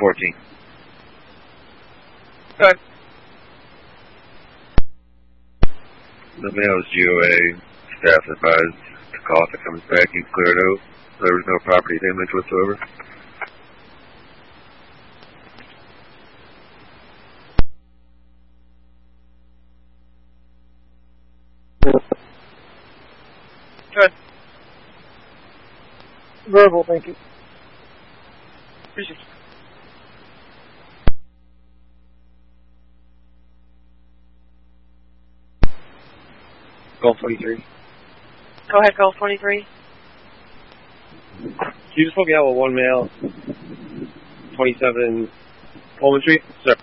14. Good. The male's GOA. Staff advised to call if it comes back. He's cleared out. There was no property damage whatsoever. Good. Verbal, thank you. Appreciate it. Golf 23. Go ahead, Golf 23. Can you just hook me out with one male, 27 Pullman Street? Sir.